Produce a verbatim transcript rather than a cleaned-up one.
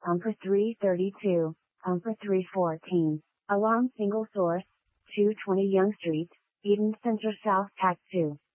Umper three thirty-two, Umper three fourteen, Alarm single source, two twenty Yonge Street, Eden Center South Pack two.